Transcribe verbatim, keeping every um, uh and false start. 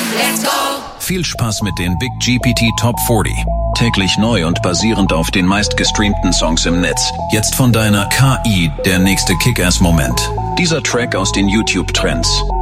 Let's go! Viel Spaß mit den Big G P T Top vierzig. Täglich neu und basierend auf den meistgestreamten Songs im Netz. Jetzt von deiner K I der nächste Kick-Ass-Moment. Dieser Track aus den YouTube-Trends.